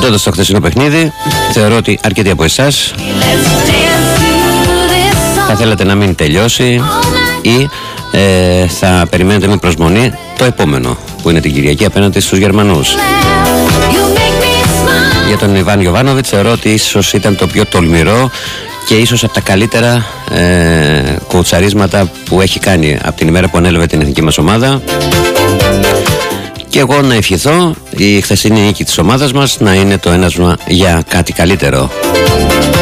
κοιτώντας το χθεσινό παιχνίδι, θεωρώ ότι αρκετοί από εσάς θα θέλατε να μην τελειώσει ή θα περιμένετε με προσμονή το επόμενο, που είναι την Κυριακή απέναντι στους Γερμανούς. Για τον Ιβάν Γιοβάνοβιτς θεωρώ ότι ίσως ήταν το πιο τολμηρό και ίσως από τα καλύτερα κοουτσαρίσματα που έχει κάνει από την ημέρα που ανέλαβε την εθνική μας ομάδα. Και εγώ να ευχηθώ η χθεσινή νίκη της ομάδας μας να είναι το ένασμα για κάτι καλύτερο.